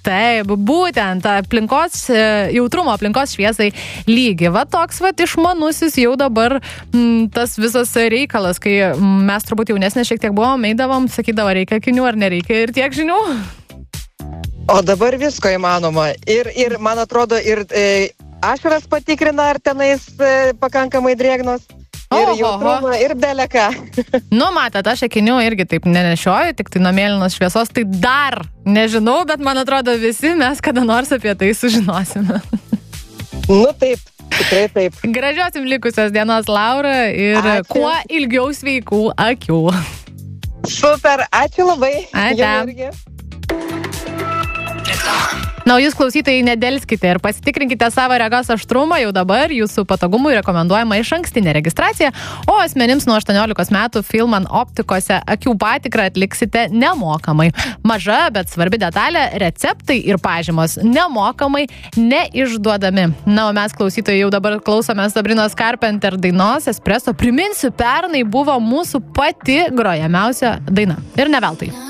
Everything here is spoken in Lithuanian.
Taip, būtent jautrumo aplinkos šviesai lygį. Va toks išmanusis jau dabar tas visas reikalas, kai mes turbūt jaunesnė šiek tiek buvom, eidavom, sakydavo, reikia akinių ar nereikia ir tiek žinių. O dabar visko įmanoma. Ir man atrodo, ir ašaras patikrina, ar tenais pakankamai drėgnos. Ir jautrumą, ir beleką. Matot, aš akinių irgi taip nenešioju, tik tai nuo mėlynos šviesos, tai dar nežinau, bet man atrodo visi mes kada nors apie tai sužinosime. Taip, tikrai taip. Gražios jums likusios dienos, Laura, ir ačiū. Kuo ilgiau sveikų akių. Super, ačiū labai. Ačiū. Na, jūs klausytojai nedelskite ir pasitikrinkite savo regos aštrumą jau dabar, jūsų patogumui rekomenduojama išankstinė registracija, o asmenims nuo 18 metų Filman optikose akių patikrą atliksite nemokamai. Maža, bet svarbi detalė, receptai ir pažymos nemokamai neišduodami. Na, o mes klausytojai jau dabar klausome Sabrinos Carpenter dainos Espresso. Priminsiu, pernai buvo mūsų pati grojamiausia daina. Ir ne veltui.